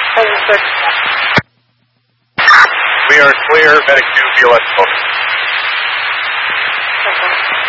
6. We are clear, medic 2, BLS phone.